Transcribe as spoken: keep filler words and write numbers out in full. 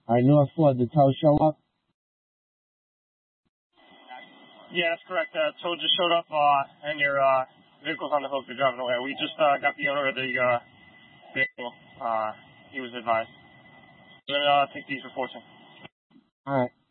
Alright, North four, did the tow show up? Yeah, that's correct. Uh, tow just showed up, uh, and your, uh, vehicle's on the hook. They're driving away. We just, uh, got the owner of the, uh, vehicle. Uh, he was advised. We're gonna, uh, take these reports in. Alright.